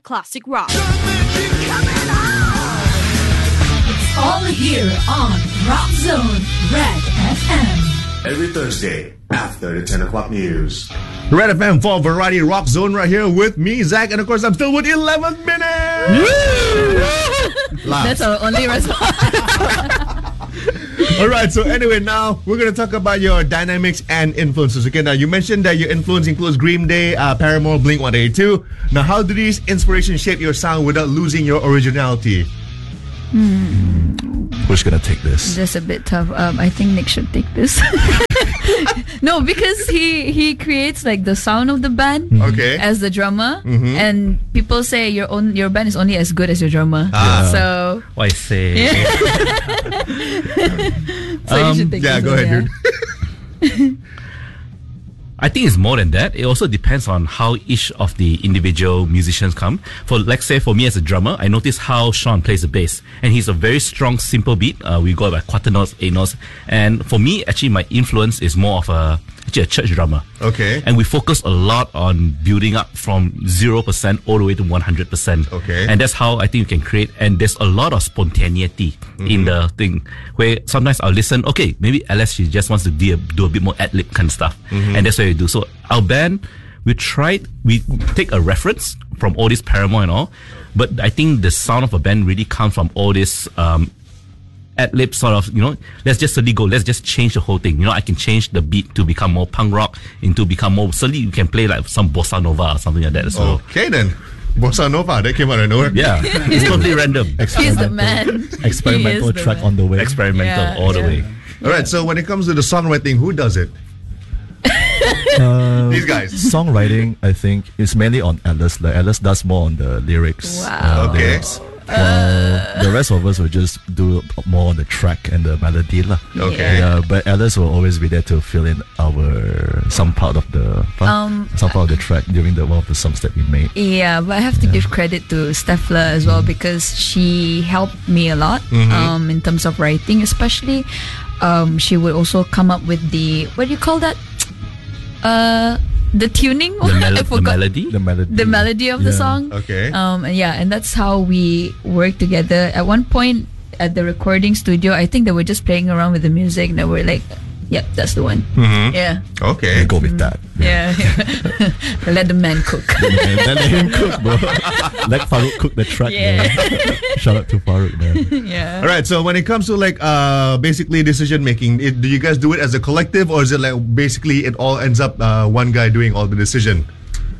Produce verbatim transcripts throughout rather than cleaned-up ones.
classic rock. It's all here on Rock Zone Red F M. Every Thursday after the ten o'clock news. Red F M for Variety Rock Zone right here with me, Zach, and of course I'm still with eleven minutes. That's our only response. All right, so anyway, now we're going to talk about your dynamics and influences. Okay, now you mentioned that your influence includes Green Day, uh, Paramore, Blink one eighty-two. Now, how do these inspirations shape your sound without losing your originality? Hmm. Who's going to take this? That's a bit tough. Um, I think Nick should take this. No, because he he creates like the sound of the band Okay. as the drummer, Mhm. and people say your own your band is only as good as your drummer. Ah. So Why say? Yeah. so you Um, should take Yeah, this go one, ahead, yeah. dude. I think it's more than that. It also depends on how each of the individual musicians come. For, let's say, for me as a drummer, I notice how Sean plays the bass, and he's a very strong, simple beat. Uh, we go by quarter notes, eight notes, and for me, actually, my influence is more of a actually a church drummer. Okay. And we focus a lot on building up from zero percent all the way to one hundred percent. Okay. And that's how I think you can create. And there's a lot of spontaneity in the thing where sometimes I'll listen, okay, maybe Alice, she just wants to do a, do a bit more ad-lib kind of stuff. And that's what we do. So our band, we tried, we take a reference from all this Paramore and all, but I think the sound of a band really comes from all this um, ad-lib sort of, you know, let's just suddenly go, let's just change the whole thing. You know, I can change the beat to become more punk rock, into become more, suddenly you can play like some bossa nova or something like that as well. Okay, then. Bossa Nova, that came out of nowhere. Yeah, it's totally random. He's the man. Experimental He is the track man. on the way. Experimental Yeah, all the yeah. way. All right, so when it comes to the songwriting, who does it? Uh, These guys. Songwriting, I think, is mainly on Alice. Like Alice does more on the lyrics. Wow. uh, Okay. lyrics. While the rest of us will just do more on the track and the melody lah. Okay. Yeah, but Alice will always be there to fill in our some part of the Um, some part of the track during the one of the songs that we made. Yeah, but I have to give credit to Steffler as well because she helped me a lot um, in terms of writing, especially. Um, she would also come up with the what do you call that? Uh, the tuning. The, mel- I the forgot. melody? The melody. The melody of the Yeah. song. Okay. Um, and yeah, and that's how we work together. At one point at the recording studio, I think they were just playing around with the music, and they were like, "Yep, that's the one." Mhm. Yeah, Okay. We go with that. yeah. Let the man cook. And then let him cook, bro. Let Farouk cook the track, Yeah. man. Shout out to Farouk, man. Yeah. All right, so when it comes to like uh basically decision making, it, do you guys do it as a collective, or is it like basically it all ends up uh, one guy doing all the decision?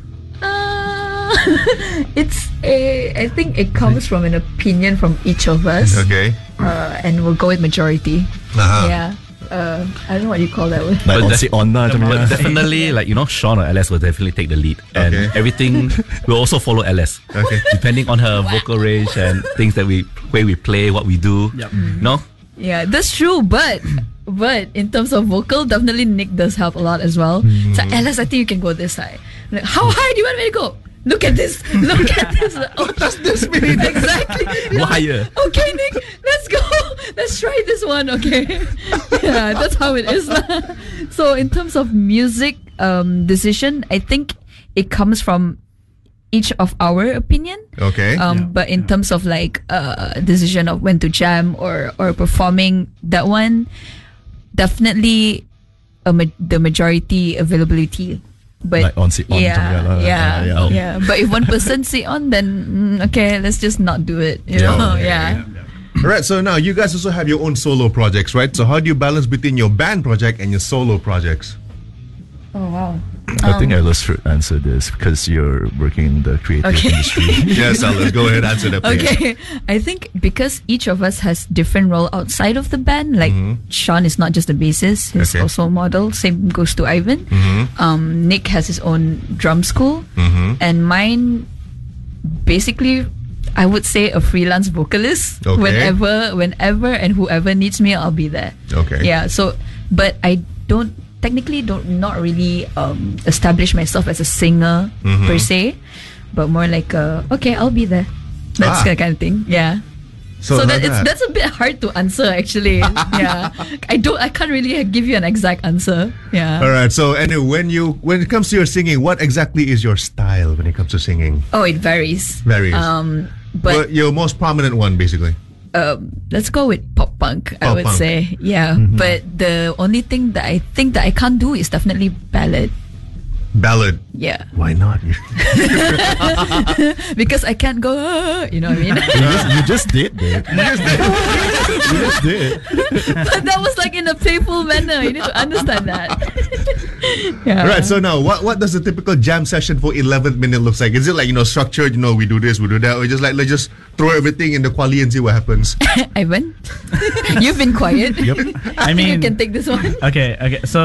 Uh, it's a. I think it comes from an opinion from each of us, Okay. uh, and we'll go with majority. Uh-huh. Yeah. Uh, I don't know what you call that word. Like on But si on lah, macam But ni. definitely, like, you know, Sean or Alice will definitely take the lead. And Okay. everything will also follow Alice. Okay. Depending on her vocal range and things that we, where we play, what we do. No? Yeah, that's true. But but in terms of vocal, definitely Nick does help a lot as well. So Alice, I think you can go this high. Like, how high do you want me to go? Look at this. Look at this. Oh, just this many. Exactly. Go higher. Okay, Nick, let's go. Let's try this one. Okay. Yeah, that's how it is. So in terms of music um, decision, I think it comes from each of our opinion. Okay. Um, But in terms of like uh, decision of when to jam or or performing, that one definitely a ma- the majority availability. But Like on si on, yeah, macam ni lah. yeah, Ah, yeah. yeah. But if one person sit on, then mm, okay, let's just not do it. You Yeah. know, Yeah, yeah. All right, so now you guys also have your own solo projects, right? So how do you balance between your band project and your solo projects? Oh wow. I think Alice should answer this because you're working in the creative Okay. industry. Yes, Alice, go ahead, answer that. please. Okay, I think because each of us has different role outside of the band. Like Sean is not just a bassist; he's Okay. also a model. Same goes to Ivan. Um, Nick has his own drum school, and mine, basically, I would say a freelance vocalist. Okay. Whenever, whenever, and whoever needs me, I'll be there. Okay. Yeah. So, but I don't technically don't not really um, establish myself as a singer per se, but more like a, okay, I'll be there. That's Ah. the kind of thing. Yeah. So, like that it's that. that's a bit hard to answer actually. Yeah, I don't. I can't really give you an exact answer. Yeah. All right. So anyway, when you when it comes to your singing, what exactly is your style when it comes to singing? Oh, it varies. Varies. Um, Well, but your most prominent one, basically. um, let's go with pop punk. I Pop would punk. say, yeah. But the only thing that I think that I can't do is definitely ballad. Ballad. Yeah, Why not? because I can't go. "Ah," you know what I mean? You just, you just did, babe. You just did. You just did. But that was like in a playful manner. You need to understand that. Yeah. All right. So now, what what does a typical jam session for eleventh minute looks like? Is it like, you know, structured? You know, we do this, we do that, or just like let's just throw everything in the quali and see what happens? Ivan, you've been quiet. Yep. I I think you mean, can take this one. okay, okay. So